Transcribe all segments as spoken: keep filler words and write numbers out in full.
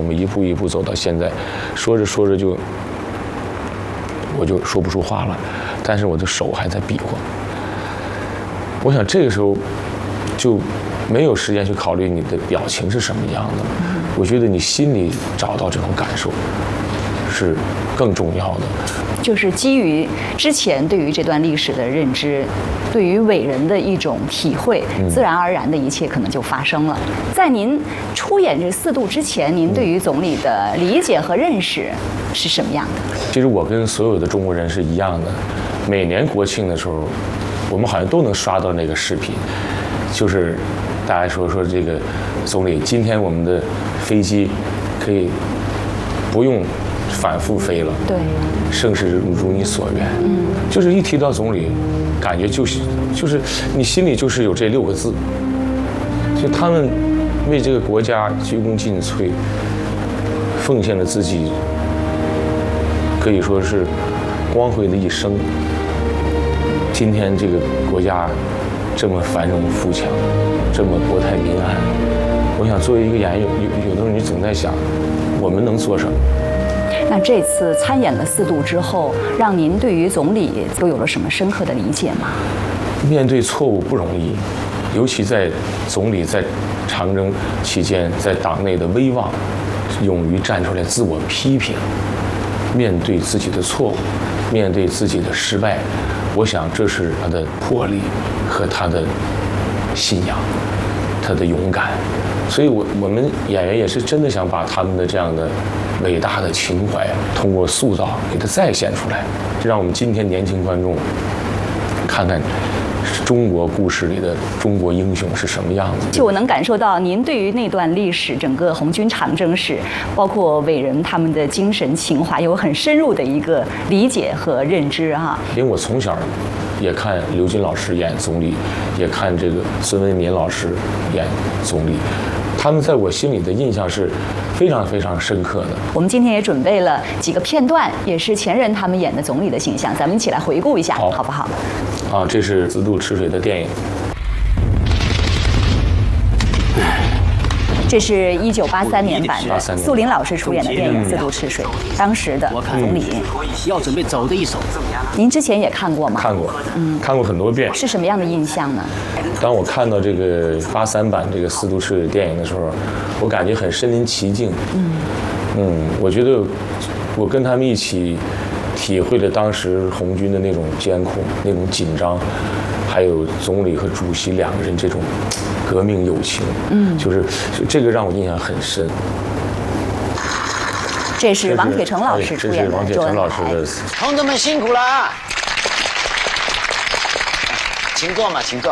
么一步一步走到现在，说着说着就我就说不出话了，但是我的手还在比划。我想这个时候就没有时间去考虑你的表情是什么样的，我觉得你心里找到这种感受是更重要的。 就是基于之前对于这段历史的认知，对于伟人的一种体会， 嗯、 自然而然的一切可能就发生了。在您出演这四渡之前，您对于总理的理解和认识是什么样的？ 其实我跟所有的中国人是一样的，每年国庆的时候，我们好像都能刷到那个视频，就是大家说说这个总理，今天我们的飞机可以不用反复飞了， 对， 盛世如如你所愿。嗯，就是一提到总理，感觉就是就是你心里就是有这六个字，就他们为这个国家鞠躬尽瘁，奉献了自己，可以说是光辉的一生。今天这个国家这么繁荣富强，这么国泰民安，我想作为一个演员，有有的时候你总在想，我们能做什么？ 那这次参演了四渡之后，让您对于总理都有了什么深刻的理解吗？ 面对错误不容易，尤其在总理在长征期间，在党内的威望，勇于站出来自我批评，面对自己的错误，面对自己的失败，我想这是他的魄力和他的信仰，他的勇敢。所以我我们演员也是真的想把他们的这样的伟大的情怀通过塑造给它再现出来，让我们今天年轻观众看看中国故事里的中国英雄是什么样子。 就我能感受到您对于那段历史，整个红军长征史，包括伟人他们的精神情怀，有很深入的一个理解和认知哈。 因为我从小也看刘金老师演总理，也看这个孙维民老师演总理，他们在我心里的印象是非常非常深刻的。 我们今天也准备了几个片段，也是前人他们演的总理的形象，咱们一起来回顾一下，好，好不好？ 啊，这是《自渡赤水》的电影。 这是一九八三年版的苏林老师出演的电影《自渡赤水》，当时的总理要准备走的一手。 您之前也看过吗？ 看过，嗯，看过很多遍。 是什么样的印象呢？ 当我看到这个八三版这个《自渡赤水》电影的时候，我感觉很身临其境。嗯，嗯，我觉得我跟他们一起体会了当时红军的那种艰苦、那种紧张，还有总理和主席两个人这种革命友情。嗯，就是这个让我印象很深。 这是王铁成老师出演的。 这是王铁成老师的。 同志们辛苦了啊！请坐嘛，请坐。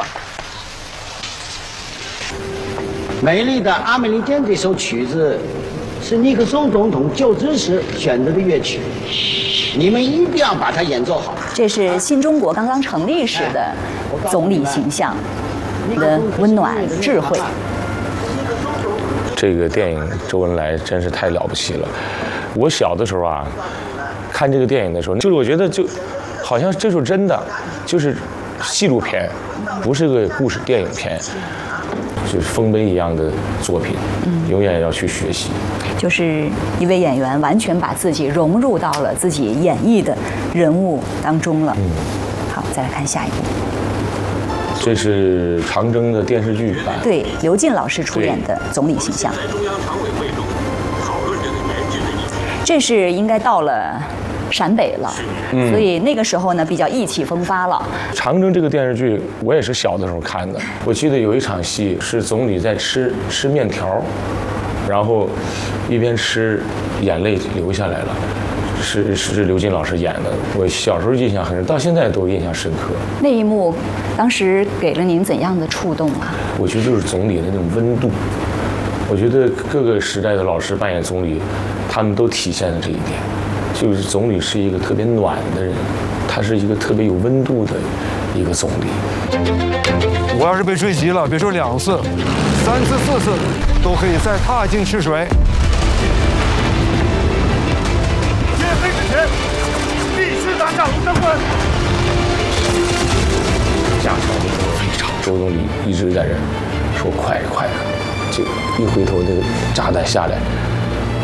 美丽的《阿美利坚》这首曲子是尼克松总统就职时选择的乐曲，你们一定要把它演奏好。 这是新中国刚刚成立时的总理形象的温暖智慧。 这个电影周恩来真是太了不起了。我小的时候啊，看这个电影的时候，就是我觉得就好像这是真的，就是纪录片，不是个故事电影片，就是丰碑一样的作品，永远要去学习。 就是一位演员完全把自己融入到了自己演绎的人物当中了。嗯，好，再来看下一部。 这是长征的电视剧版， 对，刘进老师出演的总理形象。这是应该到了陕北了，嗯、所以那个时候呢比较意气风发了。 长征这个电视剧我也是小的时候看的，我记得有一场戏是总理在吃吃面条，然后一边吃眼泪流下来了。是是刘进老师演的，我小时候印象很深，到现在都印象深刻。 那一幕当时给了您怎样的触动啊？ 我觉得就是总理的那种温度。我觉得各个时代的老师扮演总理，他们都体现了这一点，就是总理是一个特别暖的人，他是一个特别有温度的一个总理。 我要是被追击了，别说两次，三次、四次都可以再踏进赤水。 接飞之前，必须打响灯魂。 下场的时候，周总理一直在这说快快，这一回头，那个炸弹下来。